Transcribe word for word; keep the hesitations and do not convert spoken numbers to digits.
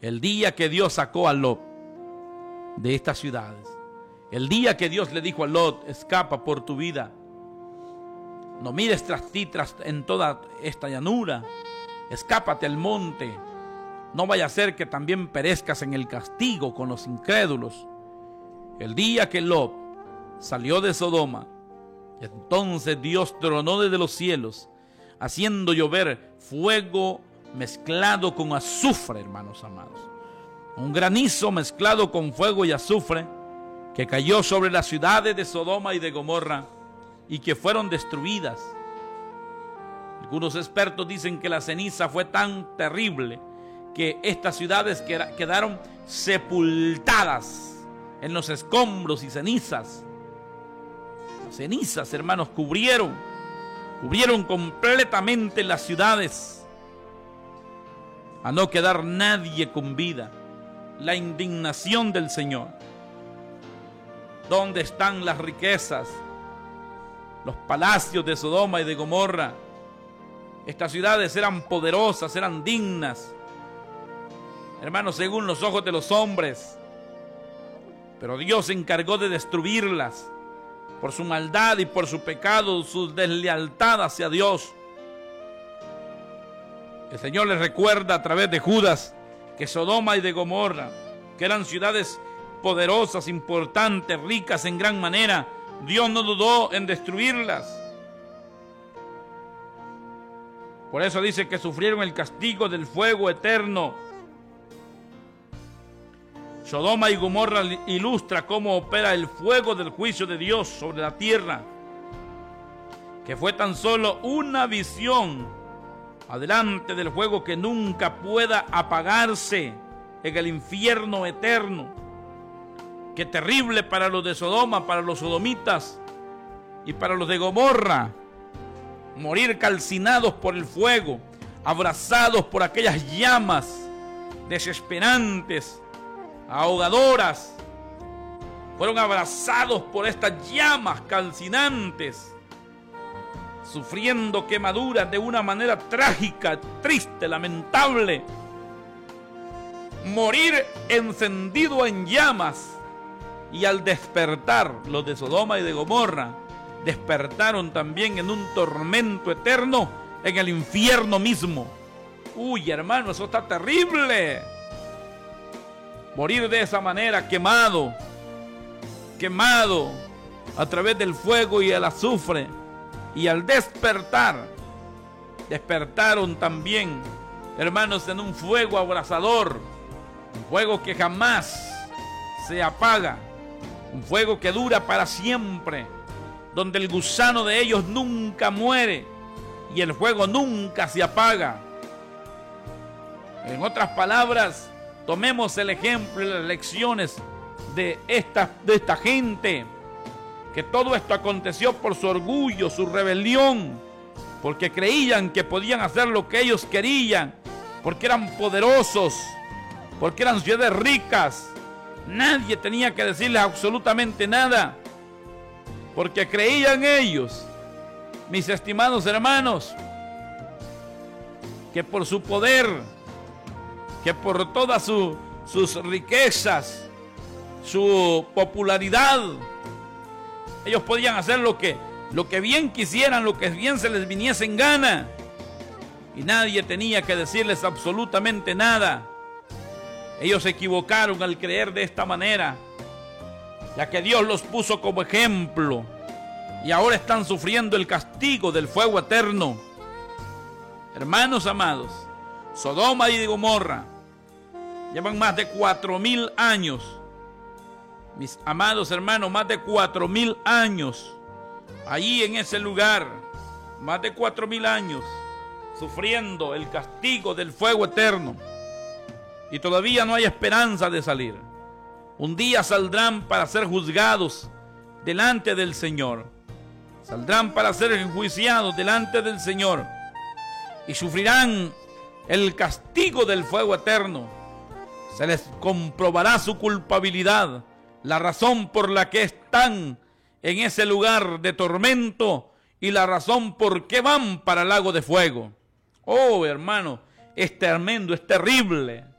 El día que Dios sacó a Lot de estas ciudades, el día que Dios le dijo a Lot, escapa por tu vida, no mires tras ti tras en toda esta llanura, escápate al monte, no vaya a ser que también perezcas en el castigo con los incrédulos. El día que Lot salió de Sodoma, entonces Dios tronó desde los cielos, haciendo llover fuego mezclado con azufre, hermanos amados. Un granizo mezclado con fuego y azufre que cayó sobre las ciudades de Sodoma y de Gomorra y que fueron destruidas. Algunos expertos dicen que la ceniza fue tan terrible que estas ciudades quedaron sepultadas en los escombros y cenizas. Las cenizas, hermanos, cubrieron, cubrieron completamente las ciudades, a no quedar nadie con vida. La indignación del Señor. ¿Dónde están las riquezas? Los palacios de Sodoma y de Gomorra. Estas ciudades eran poderosas, eran dignas, hermanos, según los ojos de los hombres. Pero Dios se encargó de destruirlas por su maldad y por su pecado, su deslealtad hacia Dios. El Señor les recuerda a través de Judas que Sodoma y de Gomorra, que eran ciudades poderosas, importantes, ricas en gran manera, Dios no dudó en destruirlas. Por eso dice que sufrieron el castigo del fuego eterno. Sodoma y Gomorra ilustra cómo opera el fuego del juicio de Dios sobre la tierra, que fue tan solo una visión adelante del fuego que nunca pueda apagarse en el infierno eterno. Qué terrible para los de Sodoma, para los sodomitas y para los de Gomorra, morir calcinados por el fuego, abrazados por aquellas llamas desesperantes, ahogadoras. Fueron abrazados por estas llamas calcinantes, sufriendo quemaduras de una manera trágica, triste, lamentable. Morir encendido en llamas. Y al despertar, los de Sodoma y de Gomorra despertaron también en un tormento eterno en el infierno mismo. Uy, hermano, eso está terrible. Morir de esa manera, quemado, quemado a través del fuego y el azufre. Y al despertar, despertaron también, hermanos, en un fuego abrasador, un fuego que jamás se apaga, un fuego que dura para siempre, donde el gusano de ellos nunca muere y el fuego nunca se apaga. En otras palabras, tomemos el ejemplo y las lecciones de esta, de esta gente, que todo esto aconteció por su orgullo, su rebelión, porque creían que podían hacer lo que ellos querían, porque eran poderosos, porque eran ciudades ricas. Nadie tenía que decirles absolutamente nada, porque creían ellos, mis estimados hermanos, que por su poder, que por todas su, sus riquezas, su popularidad, ellos podían hacer lo que, lo que bien quisieran, lo que bien se les viniese en gana, y nadie tenía que decirles absolutamente nada. Ellos se equivocaron al creer de esta manera, ya que Dios los puso como ejemplo y ahora están sufriendo el castigo del fuego eterno. Hermanos amados, Sodoma y Gomorra llevan más de cuatro mil años, mis amados hermanos, más de cuatro mil años allí en ese lugar, más de cuatro mil años sufriendo el castigo del fuego eterno. Y todavía no hay esperanza de salir. Un día saldrán para ser juzgados delante del Señor. Saldrán para ser enjuiciados delante del Señor. Y sufrirán el castigo del fuego eterno. Se les comprobará su culpabilidad, la razón por la que están en ese lugar de tormento y la razón por qué van para el lago de fuego. Oh, hermano, es tremendo, es terrible.